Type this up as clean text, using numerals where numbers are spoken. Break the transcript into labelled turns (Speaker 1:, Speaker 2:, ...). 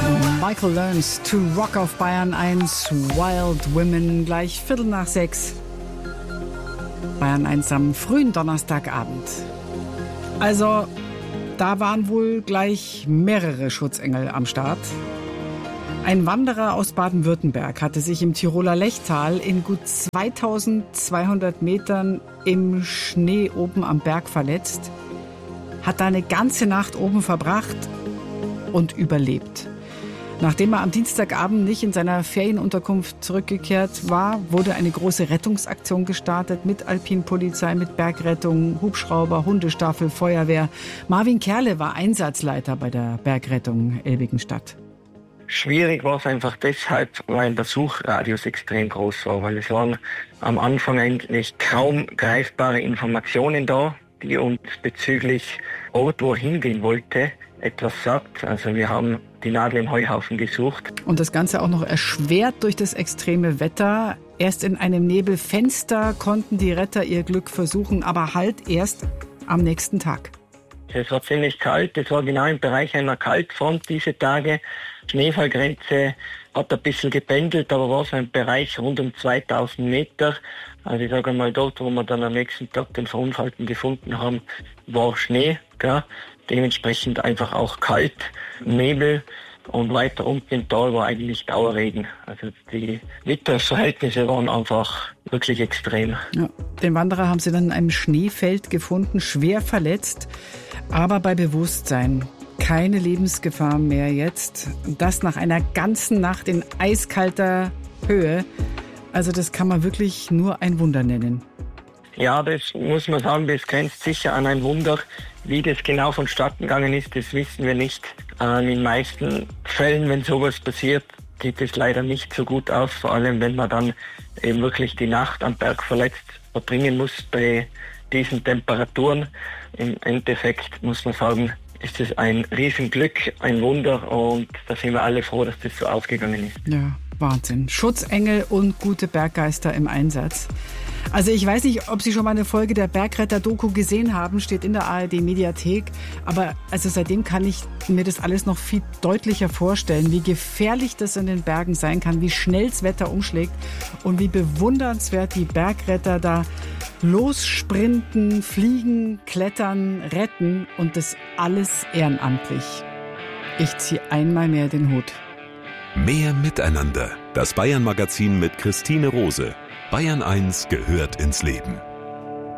Speaker 1: Michael Learns to Rock auf Bayern 1, Wild Women, gleich 5:15. Bayern 1 am frühen Donnerstagabend. Also, da waren wohl gleich mehrere Schutzengel am Start. Ein Wanderer aus Baden-Württemberg hatte sich im Tiroler Lechtal in gut 2200 Metern im Schnee oben am Berg verletzt, hat da eine ganze Nacht oben verbracht und überlebt. Nachdem er am Dienstagabend nicht in seiner Ferienunterkunft zurückgekehrt war, wurde eine große Rettungsaktion gestartet mit Alpinpolizei, mit Bergrettung, Hubschrauber, Hundestaffel, Feuerwehr. Marvin Kerle war Einsatzleiter bei der Bergrettung Elbigenstadt.
Speaker 2: Schwierig war es einfach deshalb, weil der Suchradius extrem groß war, weil es waren am Anfang eigentlich kaum greifbare Informationen da, die uns bezüglich Ort, wo er hingehen wollte, etwas sagt. Also wir haben die Nadel im Heuhaufen gesucht.
Speaker 1: Und das Ganze auch noch erschwert durch das extreme Wetter. Erst in einem Nebelfenster konnten die Retter ihr Glück versuchen, aber halt erst am nächsten Tag.
Speaker 2: Es war ziemlich kalt, es war genau im Bereich einer Kaltfront diese Tage. Schneefallgrenze hat ein bisschen gependelt, aber war so ein Bereich rund um 2000 Meter. Also ich sage mal, dort, wo wir dann am nächsten Tag den Verunfallten gefunden haben, war Schnee. Gell? Dementsprechend einfach auch kalt, Nebel und weiter unten im Tal war eigentlich Dauerregen. Also die Witterverhältnisse waren einfach wirklich extrem.
Speaker 1: Ja, den Wanderer haben sie dann in einem Schneefeld gefunden, schwer verletzt, aber bei Bewusstsein. Keine Lebensgefahr mehr jetzt. Das nach einer ganzen Nacht in eiskalter Höhe. Also das kann man wirklich nur ein Wunder nennen.
Speaker 2: Ja, das muss man sagen, das grenzt sicher an ein Wunder. Wie das genau vonstatten gegangen ist, das wissen wir nicht. In den meisten Fällen, wenn sowas passiert, geht es leider nicht so gut aus. Vor allem, wenn man dann eben wirklich die Nacht am Berg verletzt verbringen muss bei diesen Temperaturen. Im Endeffekt muss man sagen, ist es ein Riesenglück, ein Wunder und da sind wir alle froh, dass das so ausgegangen ist.
Speaker 1: Ja, Wahnsinn. Schutzengel und gute Berggeister im Einsatz. Also ich weiß nicht, ob Sie schon mal eine Folge der Bergretter-Doku gesehen haben, steht in der ARD-Mediathek. Aber also seitdem kann ich mir das alles noch viel deutlicher vorstellen, wie gefährlich das in den Bergen sein kann, wie schnell das Wetter umschlägt und wie bewundernswert die Bergretter da lossprinten, fliegen, klettern, retten und das alles ehrenamtlich. Ich ziehe einmal mehr den Hut.
Speaker 3: Mehr Miteinander. Das Bayern-Magazin mit Christine Rose. Bayern 1 gehört ins Leben.